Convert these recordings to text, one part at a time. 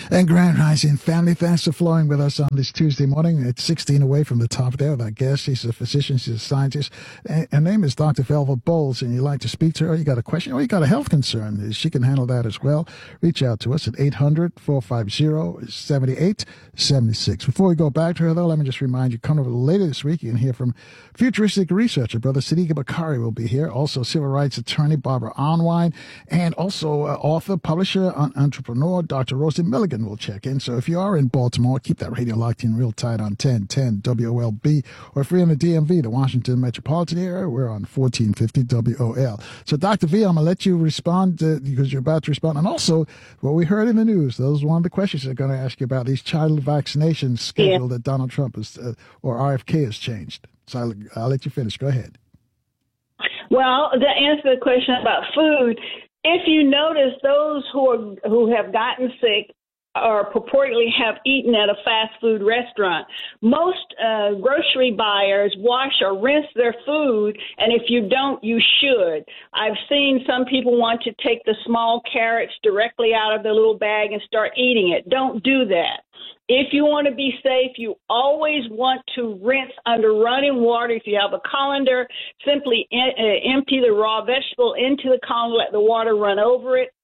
And Grand Rising family, thanks for flowing with us on this Tuesday morning. It's 16 away from the top there with our guest. She's a physician, she's a scientist. And her name is Dr. Velva Bowles, and you'd like to speak to her, you got a question, or you got a health concern, she can handle that as well. Reach out to us at 800-450-7876. Before we go back to her, though, let me just remind you, coming over later this week, you can hear from futuristic researcher, Brother Sadiq Bakari will be here. Also, civil rights attorney Barbara Onwine, and also author, publisher, entrepreneur, Dr. Rosie Milligan will check in. So if you are in Baltimore, keep that radio locked in real tight on 1010 WOLB, or if you're in the DMV, the Washington metropolitan area, we're on 1450 WOL. So Dr. V, I'm going to let you respond because you're about to respond. And also, what we heard in the news, those are one of the questions they're going to ask you about, these child vaccination schedule that Donald Trump has, or RFK has changed. So I'll let you finish. Go ahead. Well, to answer the question about food, if you notice those who have gotten sick or purportedly have eaten at a fast food restaurant, most grocery buyers wash or rinse their food, and if you don't, you should. I've seen some people want to take the small carrots directly out of the little bag and start eating it. Don't do that. If you want to be safe, you always want to rinse under running water. If you have a colander, simply empty the raw vegetable into the colander, let the water run over it.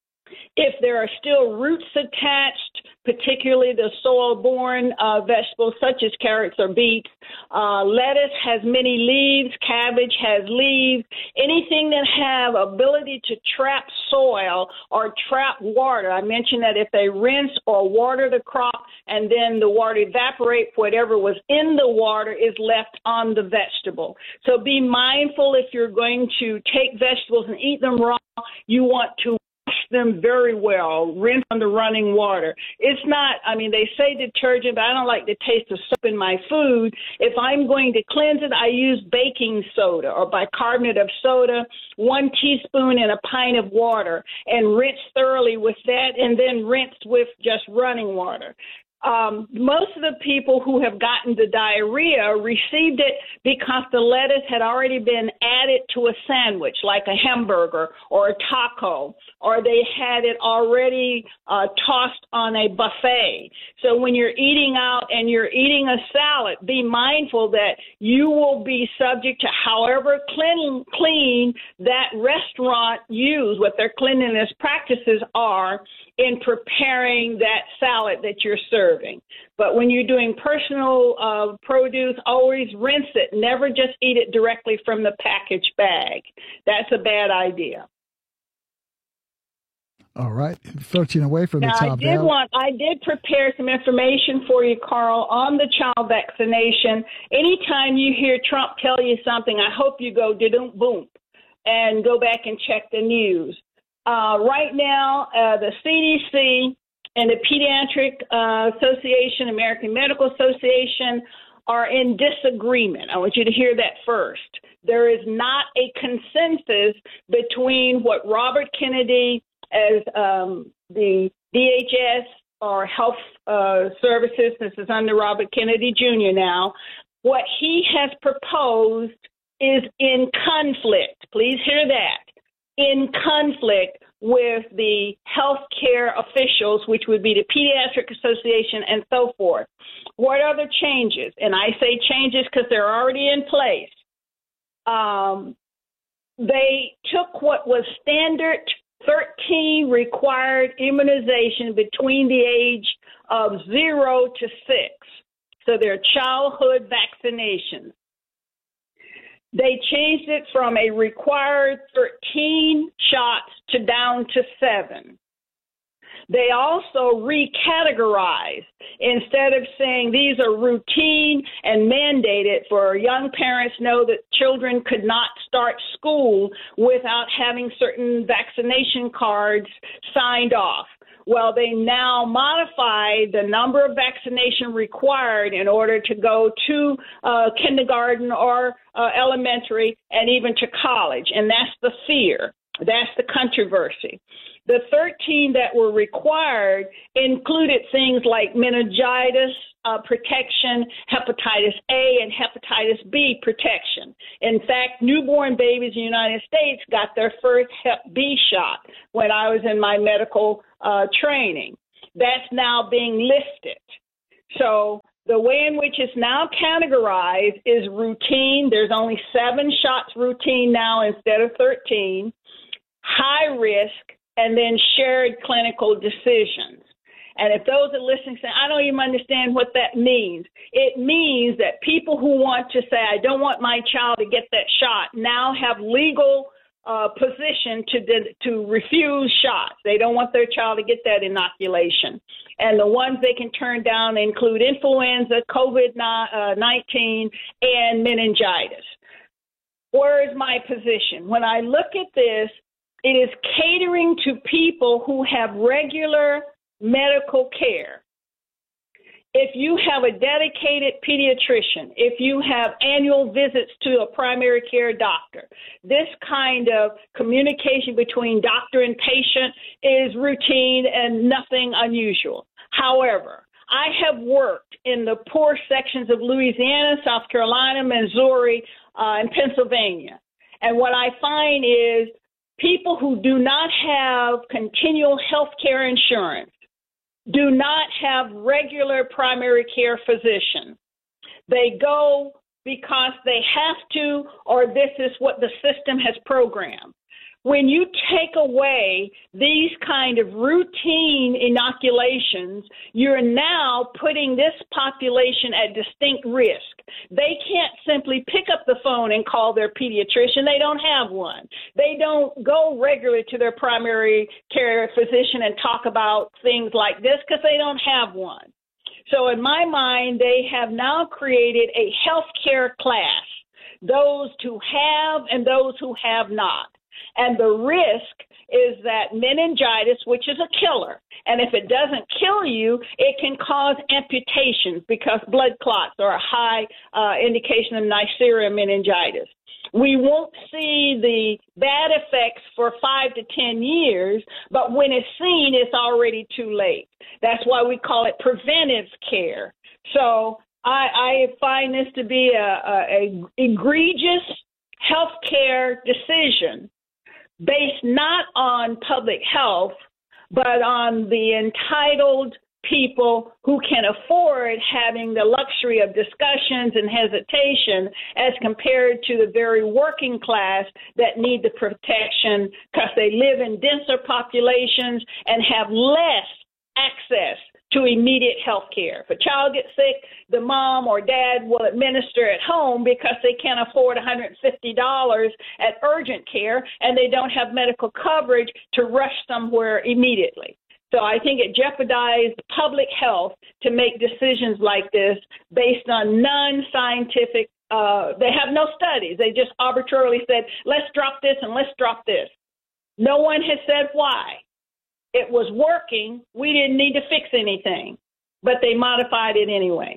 If there are still roots attached, particularly the soil-borne vegetables such as carrots or beets, lettuce has many leaves, cabbage has leaves, anything that have ability to trap soil or trap water. I mentioned that if they rinse or water the crop and then the water evaporates, whatever was in the water is left on the vegetable. So be mindful if you're going to take vegetables and eat them raw, you want to them very well, rinse under running water. It's not, they say detergent, but I don't like the taste of soap in my food. If I'm going to cleanse it, I use baking soda or bicarbonate of soda, 1 teaspoon in a pint of water, and rinse thoroughly with that, and then rinse with just running water. Most of the people who have gotten the diarrhea received it because the lettuce had already been added to a sandwich, like a hamburger or a taco, or they had it already tossed on a buffet. So when you're eating out and you're eating a salad, be mindful that you will be subject to however clean that restaurant used, what their cleanliness practices are in preparing that salad that you're serving. But when you're doing personal produce, always rinse it. Never just eat it directly from the packaged bag. That's a bad idea. All right. 13 away from the top. I did prepare some information for you, Carl, on the child vaccination. Anytime you hear Trump tell you something, I hope you go boom and go back and check the news. Right now, the CDC and the Pediatric Association, American Medical Association, are in disagreement. I want you to hear that first. There is not a consensus between what Robert Kennedy, as the DHS or Health Services, this is under Robert Kennedy Jr. now, what he has proposed is in conflict. Please hear that. In conflict with the healthcare officials, which would be the Pediatric Association and so forth. What are the changes? And I say changes because they're already in place. They took what was standard 13 required immunization between the age of 0 to 6. So they're childhood vaccinations. They changed it from a required 13 shots to down to 7. They also recategorized. Instead of saying these are routine and mandated, for young parents know that children could not start school without having certain vaccination cards signed off. Well, they now modified the number of vaccination required in order to go to kindergarten or elementary and even to college. And that's the fear. That's the controversy. The 13 that were required included things like meningitis protection, hepatitis A and hepatitis B protection. In fact, newborn babies in the United States got their first Hep B shot when I was in my medical training. that's now being listed. So the way in which it's now categorized is routine. There's only 7 shots routine now instead of 13, high risk, and then shared clinical decisions. And if those are listening saying, I don't even understand what that means, it means that people who want to say, I don't want my child to get that shot, now have legal position to refuse shots. They don't want their child to get that inoculation. And the ones they can turn down include influenza, COVID-19, and meningitis. Where is my position? When I look at this, it is catering to people who have regular medical care. If you have a dedicated pediatrician, if you have annual visits to a primary care doctor, this kind of communication between doctor and patient is routine and nothing unusual. However, I have worked in the poor sections of Louisiana, South Carolina, Missouri, and Pennsylvania. And what I find is people who do not have continual health care insurance, do not have regular primary care physicians. They go because they have to, or this is what the system has programmed. When you take away these kind of routine inoculations, you're now putting this population at distinct risk. They can't simply pick up the phone and call their pediatrician. They don't have one. They don't go regularly to their primary care physician and talk about things like this because they don't have one. So in my mind, they have now created a healthcare class, those who have and those who have not. And the risk is that meningitis, which is a killer, and if it doesn't kill you, it can cause amputations because blood clots are a high indication of Neisseria meningitis. We won't see the bad effects for 5 to 10 years, but when it's seen, it's already too late. That's why we call it preventive care. So I find this to be a egregious healthcare decision based not on public health, but on the entitled people who can afford having the luxury of discussions and hesitation as compared to the very working class that need the protection because they live in denser populations and have less access to immediate health care. If a child gets sick, the mom or dad will administer at home because they can't afford $150 at urgent care and they don't have medical coverage to rush somewhere immediately. So I think it jeopardized public health to make decisions like this based on non-scientific, they have no studies. They just arbitrarily said, let's drop this and let's drop this. No one has said why. It was working. We didn't need to fix anything, but they modified it anyway.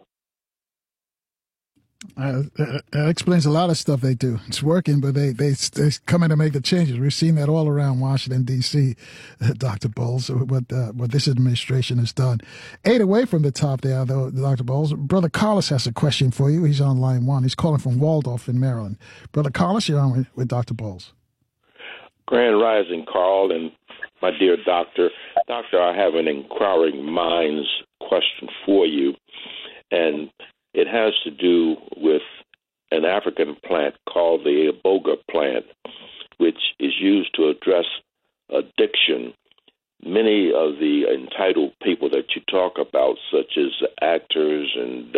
That explains a lot of stuff they do. It's working, but they come in to make the changes. We've seen that all around Washington, D.C., Dr. Bowles, what this administration has done. 8 away from the top there, though, Dr. Bowles. Brother Carlos has a question for you. He's on line 1. He's calling from Waldorf in Maryland. Brother Carlos, you're on with Dr. Bowles. Grand Rising, Carl, and my dear doctor. Doctor, I have an inquiring minds question for you, and it has to do with an African plant called the iboga plant, which is used to address addiction. Many of the entitled people that you talk about, such as actors and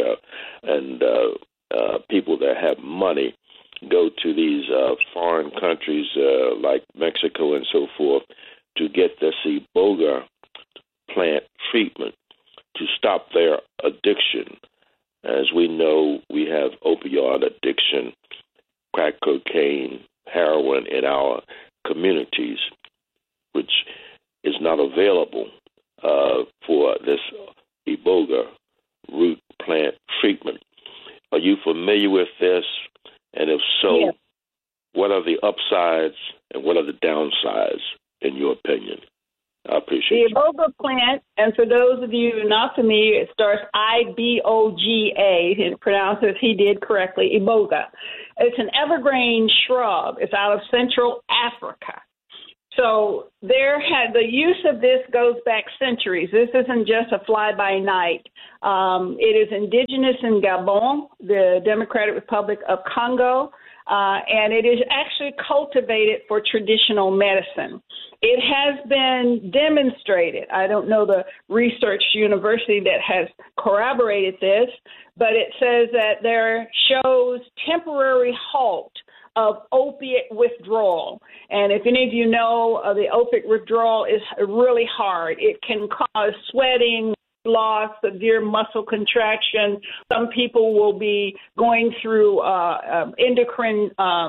people that have money, go to these foreign countries like Mexico and so forth to get this iboga plant treatment to stop their addiction. As we know, we have opioid addiction, crack cocaine, heroin in our communities, which is not available for this iboga root plant treatment. Are you familiar with this? And if so, yes. What are the upsides and what are the downsides, in your opinion? I appreciate the iboga plant, and for those of you not familiar, it starts I-B-O-G-A. It pronounces, he did correctly, iboga. It's an evergreen shrub. It's out of Central Africa. So the use of this goes back centuries. This isn't just a fly-by-night. It is indigenous in Gabon, the Democratic Republic of Congo, and it is actually cultivated for traditional medicine. It has been demonstrated. I don't know the research university that has corroborated this, but it says that there shows temporary halt of opiate withdrawal. And if any of you know, the opiate withdrawal is really hard. It can cause sweating, loss, severe muscle contraction. Some people will be going through endocrine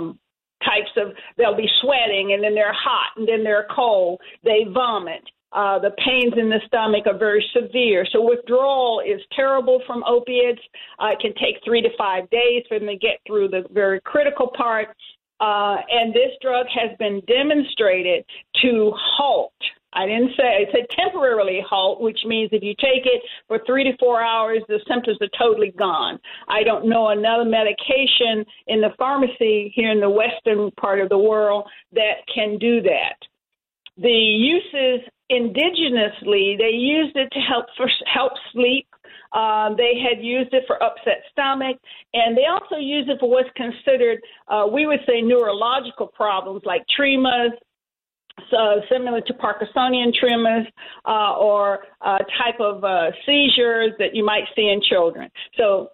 they'll be sweating, and then they're hot, and then they're cold. They vomit. The pains in the stomach are very severe. So withdrawal is terrible from opiates. It can take 3 to 5 days for them to get through the very critical part. And this drug has been demonstrated to halt. I said temporarily halt, which means if you take it for 3 to 4 hours, the symptoms are totally gone. I don't know another medication in the pharmacy here in the western part of the world that can do that. The uses indigenously, they used it to help sleep. They had used it for upset stomach, and they also used it for what's considered, we would say, neurological problems like tremors, so similar to Parkinsonian tremors or type of seizures that you might see in children. So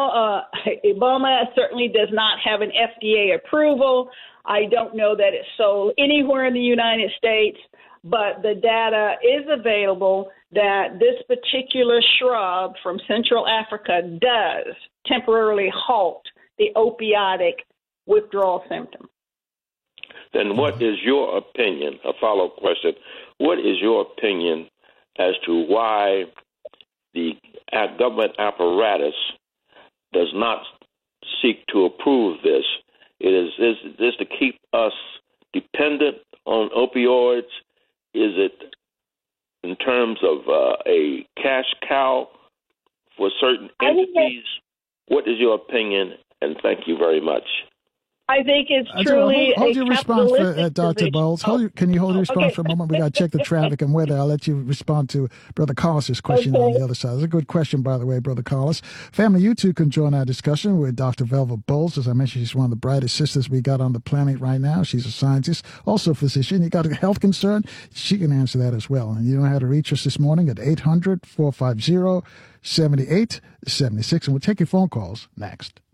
Iboma certainly does not have an FDA approval. I don't know that it's sold anywhere in the United States, but the data is available that this particular shrub from Central Africa does temporarily halt the opioidic withdrawal symptom. Then what is your opinion, a follow-up question, what is your opinion as to why the government apparatus does not seek to approve this? Is this to keep us dependent on opioids? Is it in terms of a cash cow for certain entities? What is your opinion? And thank you very much. I think it's truly hold your response for Dr. Bowles. Can you hold your response okay. for a moment? We got to check the traffic and weather. I'll let you respond to Brother Collis's question on the other side. It's a good question, by the way, Brother Collis. Family, you too can join our discussion with Dr. Velva Bowles. As I mentioned, she's one of the brightest sisters we got on the planet right now. She's a scientist, also a physician. You got a health concern? She can answer that as well. And you know how to reach us this morning at 800-450-7876. And we'll take your phone calls next.